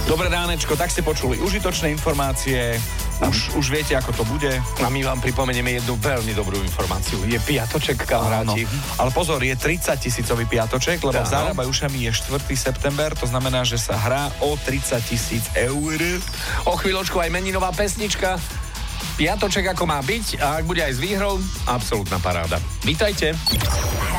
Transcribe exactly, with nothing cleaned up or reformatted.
Dobré ránečko, tak ste počuli užitočné informácie, už, už viete, ako to bude. A my vám pripomenieme jednu veľmi dobrú informáciu. Je piatoček, kamaráti. Ale pozor, je tridsať tisícový piatoček, lebo v Zarábaj ušami je štvrtého september, to znamená, že sa hrá o tridsať tisíc eur. O chvíľočku aj meninová pesnička. Piatoček ako má byť a ak bude aj s výhrou, absolútna paráda. Vítajte.